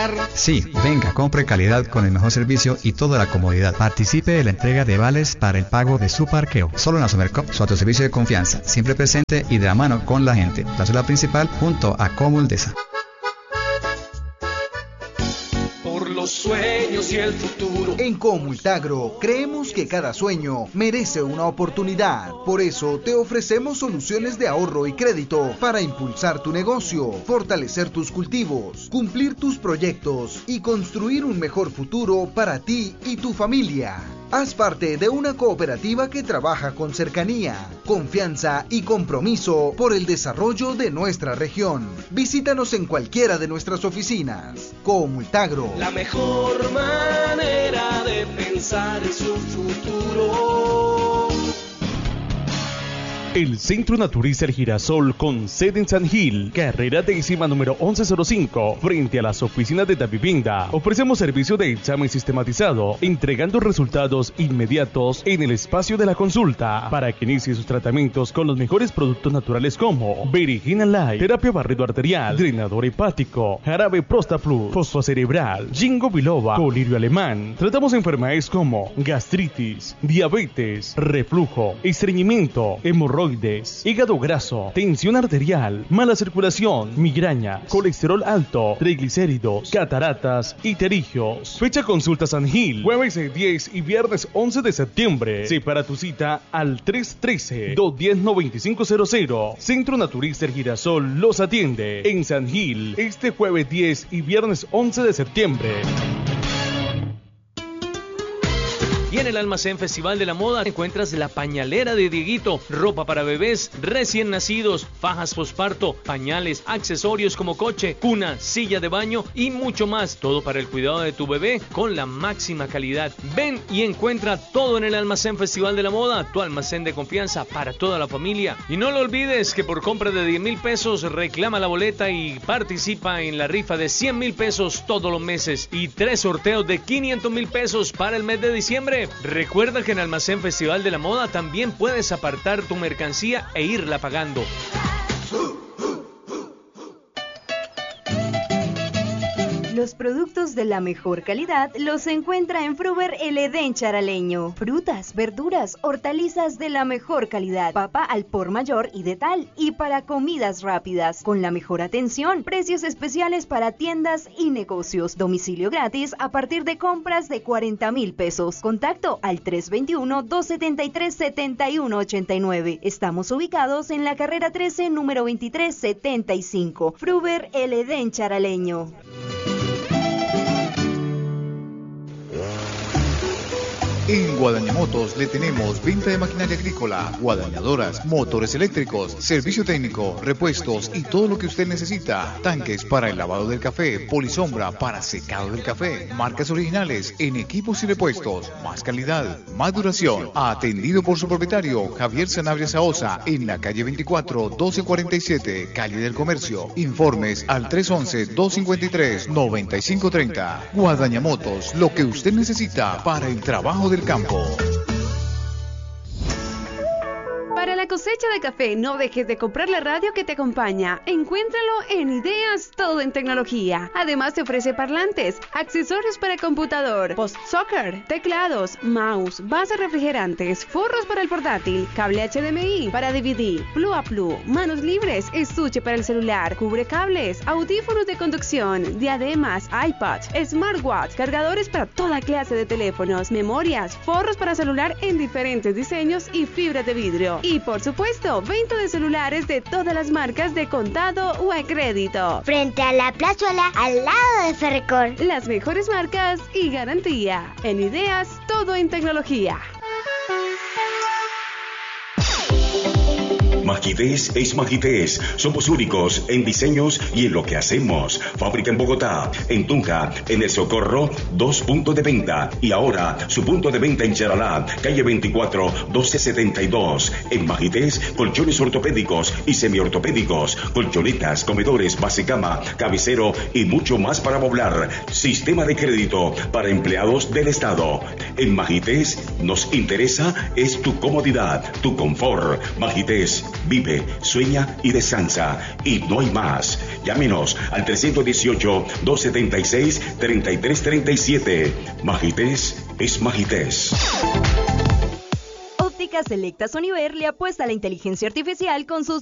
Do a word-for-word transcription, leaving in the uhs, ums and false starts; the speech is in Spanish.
comprar. Sí, venga, compre calidad con el mejor servicio y toda la comodidad. Participe de la entrega de vales para el pago de su parqueo. Solo en Asomercop, su autoservicio de confianza, siempre presente y de la mano con la gente. La ciudad principal junto a Comuldesa. Por los sueños y el futuro. En Comultagro creemos que cada sueño merece una oportunidad. Por eso te ofrecemos soluciones de ahorro y crédito para impulsar tu negocio, fortalecer tus cultivos, cumplir tus proyectos y construir un mejor futuro para ti y tu familia. Haz parte de una cooperativa que trabaja con cercanía, confianza y compromiso por el desarrollo de nuestra región. Visítanos en cualquiera de nuestras oficinas. Comultagro. La mejor manera de pensar en su futuro. El Centro Naturista El Girasol, con sede en San Gil, carrera décima número once cero cinco, frente a las oficinas de Davivienda. Ofrecemos servicio de examen sistematizado, entregando resultados inmediatos en el espacio de la consulta, para que inicie sus tratamientos con los mejores productos naturales como Virigina Light, terapia barrido arterial, drenador hepático, jarabe Prostaplut, fosfocerebral, Ginkgo biloba, colirio alemán. Tratamos enfermedades como gastritis, diabetes, reflujo, estreñimiento, hemorroides, hígado graso, tensión arterial, mala circulación, migraña, colesterol alto, triglicéridos, cataratas y pterigios. Fecha consulta San Gil, jueves diez y viernes once de septiembre. Separa tu cita al tres uno tres, dos uno cero, nueve cinco cero cero. Centro Naturista El Girasol los atiende en San Gil este jueves diez y viernes once de septiembre. Y en el Almacén Festival de la Moda encuentras la pañalera de Dieguito, ropa para bebés recién nacidos, fajas posparto, pañales, accesorios como coche, cuna, silla de baño y mucho más. Todo para el cuidado de tu bebé con la máxima calidad. Ven y encuentra todo en el Almacén Festival de la Moda, tu almacén de confianza para toda la familia. Y no lo olvides que por compra de diez mil pesos reclama la boleta y participa en la rifa de cien mil pesos todos los meses y tres sorteos de quinientos mil pesos para el mes de diciembre. Recuerda que en Almacén Festival de la Moda también puedes apartar tu mercancía e irla pagando. Los productos de la mejor calidad los encuentra en Fruver El Edén Charaleño. Frutas, verduras, hortalizas de la mejor calidad, papa al por mayor y de tal, y para comidas rápidas, con la mejor atención, precios especiales para tiendas y negocios, domicilio gratis a partir de compras de cuarenta mil pesos. Contacto al tres dos uno, dos siete tres, siete uno ocho nueve. Estamos ubicados en la carrera trece, número veintitrés setenta y cinco. Fruver El Edén Charaleño. En Guadaña Motos le tenemos venta de maquinaria agrícola, guadañadoras, motores eléctricos, servicio técnico, repuestos y todo lo que usted necesita. Tanques para el lavado del café, polisombra para secado del café, marcas originales en equipos y repuestos, más calidad, más duración. Atendido por su propietario, Javier Sanabria Saosa, en la calle veinticuatro, doce cuarenta y siete, calle del Comercio. Informes al tres once, dos cincuenta y tres, noventa y cinco treinta. Guadaña Motos, lo que usted necesita para el trabajo del campo. Para la cosecha de café, no dejes de comprar la radio que te acompaña. Encuéntralo en Ideas Todo en Tecnología. Además te ofrece parlantes, accesorios para computador, post-soccer, teclados, mouse, bases refrigerantes, forros para el portátil, cable H D M I para D V D, Blue a Blue, manos libres, estuche para el celular, cubrecables, audífonos de conducción, diademas, iPad, smartwatch, cargadores para toda clase de teléfonos, memorias, forros para celular en diferentes diseños y fibras de vidrio. Y por supuesto, venta de celulares de todas las marcas de contado o a crédito. Frente a la plazuela, al lado de Ferrecor. Las mejores marcas y garantía. En Ideas, todo en tecnología. Magidez es Magidez. Somos únicos en diseños y en lo que hacemos. Fábrica en Bogotá, en Tunja, en El Socorro, dos puntos de venta. Y ahora, su punto de venta en Charalá, calle veinticuatro, doce setenta y dos. En Magidez, colchones ortopédicos y semiortopédicos, colchonetas, comedores, basecama, cabecero y mucho más para poblar. Sistema de crédito para empleados del Estado. En Magidez, nos interesa es tu comodidad, tu confort. Magidez, Vive, sueña y descansa. Y no hay más. Llámenos al trescientos dieciocho, doscientos setenta y seis, treinta y tres treinta y siete. Magites es Magites. Ópticas Selectas Univer le apuesta a la inteligencia artificial con sus